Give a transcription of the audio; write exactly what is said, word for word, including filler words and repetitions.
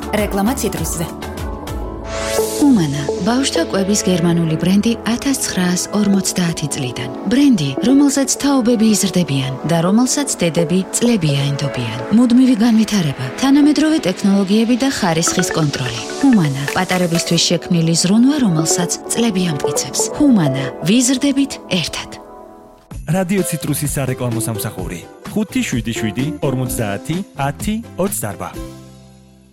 რეკლამა ციტრუსზე. Humana, ბავშვთა კვების გერმანული ბრენდი ათას ცხრაას ორმოცდაათი წლიდან. ბრენდი, რომელსაც თაობები იზრდებიან და რომელსაც დედები წლები აინდობიან. მუდმივი განვითარება, თანამედროვე ტექნოლოგიები და ხარისხის კონტროლი. Humana, პატარებისთვის შექმნილი ზრუნვა, რომელსაც წლები ამტკიცებს. Humana, ვიზრდებით ერთად. რადიო ციტრუსის სარეკლამო სამსახური ხუთი შვიდი შვიდი ორმოცდაათი ათი ოცდაარბა.